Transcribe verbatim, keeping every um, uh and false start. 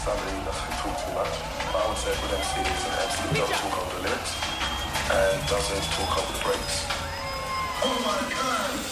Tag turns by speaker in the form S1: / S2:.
S1: somebody that can talk too much. But I would say with M C is an M C who doesn't talk over the lyrics and doesn't talk over the breaks. Oh my God!